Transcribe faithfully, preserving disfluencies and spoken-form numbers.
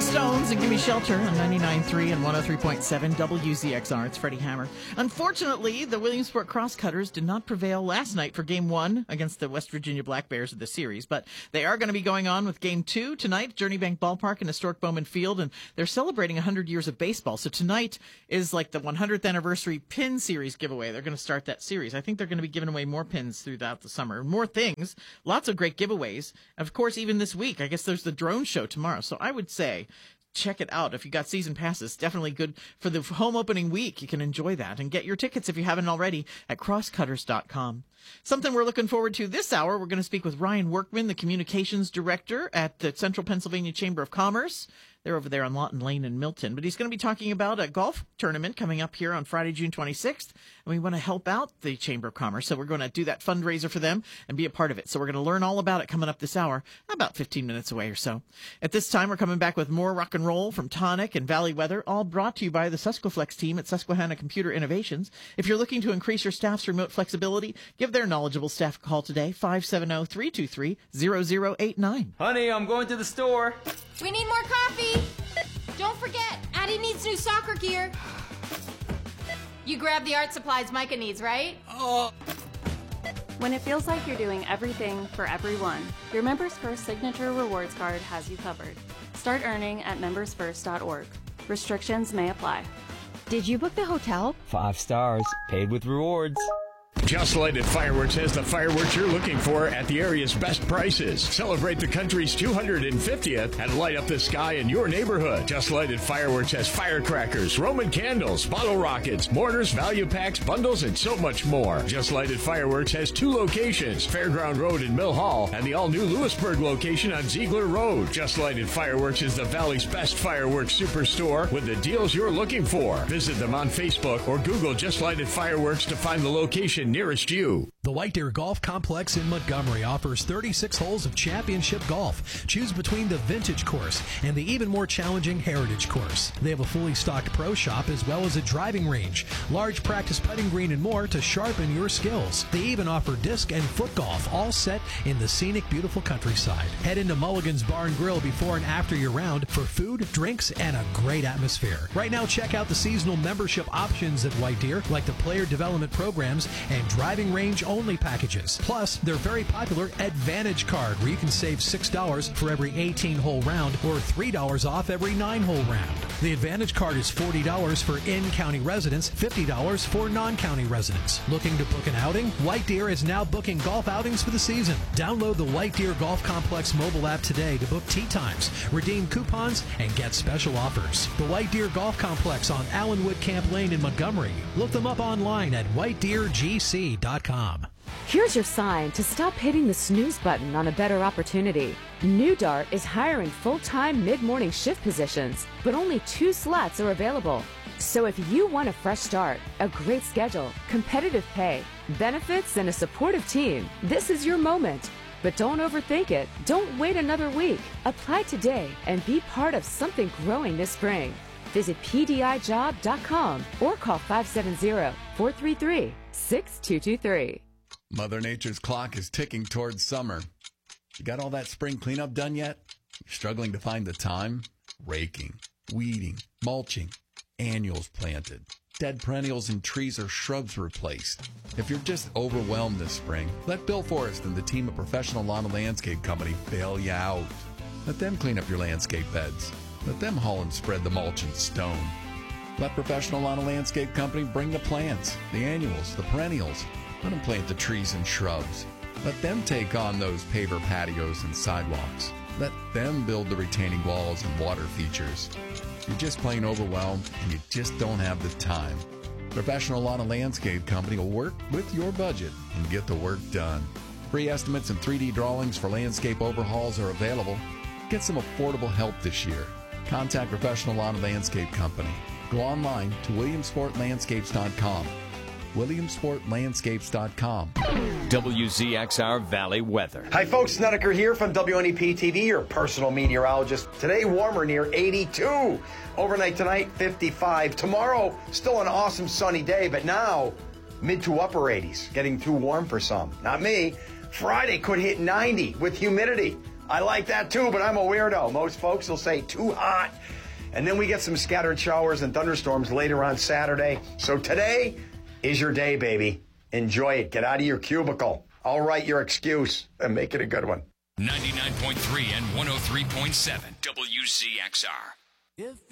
Stones and Gimme Shelter on ninety-nine point three and one oh three point seven W Z X R. It's Freddie Hammer. Unfortunately, the Williamsport Crosscutters did not prevail last night for Game one against the West Virginia Black Bears of the series, but they are going to be going on with Game two tonight, Journey Bank Ballpark and Historic Bowman Field, and they're celebrating one hundred years of baseball. So tonight is like the one hundredth anniversary pin series giveaway. They're going to start that series. I think they're going to be giving away more pins throughout the summer. More things, lots of great giveaways. Of course, even this week, I guess there's the drone show tomorrow. So I would say check it out. If you got season passes, definitely good for the home opening week. You can enjoy that and get your tickets if you haven't already at crosscutters dot com. Something we're looking forward to this hour, we're going to speak with Ryan Workman, the communications director at the Central Pennsylvania Chamber of Commerce. They're over there on Lawton Lane in Milton. But he's going to be talking about a golf tournament coming up here on Friday, June twenty-sixth. And we want to help out the Chamber of Commerce. So we're going to do that fundraiser for them and be a part of it. So we're going to learn all about it coming up this hour, about fifteen minutes away or so. At this time, we're coming back with more rock and roll from Tonic and Valley Weather, all brought to you by the Susqueflex team at Susquehanna Computer Innovations. If you're looking to increase your staff's remote flexibility, give their knowledgeable staff a call today, five seven zero, three two three, zero zero eight nine. Honey, I'm going to the store. We need more coffee. Don't forget, Addie needs new soccer gear. You grabbed the art supplies Micah needs, right? Oh. When it feels like you're doing everything for everyone, your Members First Signature Rewards Card has you covered. Start earning at members first dot org. Restrictions may apply. Did you book the hotel? Five stars, paid with rewards. Just Lighted Fireworks has the fireworks you're looking for at the area's best prices. Celebrate the country's two hundred fiftieth and light up the sky in your neighborhood. Just Lighted Fireworks has firecrackers, Roman candles, bottle rockets, mortars, value packs, bundles, and so much more. Just Lighted Fireworks has two locations, Fairground Road in Mill Hall and the all-new Lewisburg location on Ziegler Road. Just Lighted Fireworks is the Valley's best fireworks superstore with the deals you're looking for. Visit them on Facebook or Google Just Lighted Fireworks to find the location nearest you. The White Deer Golf Complex in Montgomery offers thirty-six holes of championship golf. Choose between the Vintage course and the even more challenging Heritage course. They have a fully stocked pro shop as well as a driving range, large practice putting green, and more to sharpen your skills. They even offer disc and foot golf, all set in the scenic, beautiful countryside. Head into Mulligan's Bar and Grill before and after your round for food, drinks, and a great atmosphere. Right now, check out the seasonal membership options at White Deer, like the player development programs and driving range only packages. Plus, their very popular Advantage card, where you can save six dollars for every eighteen hole round or three dollars off every nine hole round. The Advantage card is forty dollars for in-county residents, fifty dollars for non-county residents. Looking to book an outing? White Deer is now booking golf outings for the season. Download the White Deer Golf Complex mobile app today to book tee times, redeem coupons, and get special offers. The White Deer Golf Complex on Allenwood Camp Lane in Montgomery. Look them up online at white deer g c dot com. Here's your sign to stop hitting the snooze button on a better opportunity. New Dart is hiring full-time mid-morning shift positions, but only two slots are available. So if you want a fresh start, a great schedule, competitive pay, benefits, and a supportive team, this is your moment. But don't overthink it. Don't wait another week. Apply today and be part of something growing this spring. Visit p d i job dot com or call five seven zero, four three three, six two two three. Mother Nature's clock is ticking towards summer. You got all that spring cleanup done yet? You're struggling to find the time? Raking, weeding, mulching, annuals planted, dead perennials and trees or shrubs replaced. If you're just overwhelmed this spring, let Bill Forrest and the team of Professional Lawn and Landscape Company bail you out. Let them clean up your landscape beds. Let them haul and spread the mulch and stone. Let Professional Lawn and Landscape Company bring the plants, the annuals, the perennials. Let them plant the trees and shrubs. Let them take on those paver patios and sidewalks. Let them build the retaining walls and water features. You're just plain overwhelmed and you just don't have the time. Professional Lawn and Landscape Company will work with your budget and get the work done. Free estimates and three D drawings for landscape overhauls are available. Get some affordable help this year. Contact Professional Lawn and Landscape Company. Go online to williamsport landscapes dot com. williamsport landscapes dot com. W Z X R Valley Weather. Hi folks, Snedeker here from W N E P T V, your personal meteorologist. Today warmer near eighty-two. Overnight tonight, fifty-five. Tomorrow, still an awesome sunny day, but now mid to upper eighties. Getting too warm for some. Not me. Friday could hit ninety with humidity. I like that too, but I'm a weirdo. Most folks will say too hot. And then we get some scattered showers and thunderstorms later on Saturday. So today is your day, baby. Enjoy it. Get out of your cubicle. I'll write your excuse and make it a good one. ninety-nine point three and one oh three point seven W Z X R.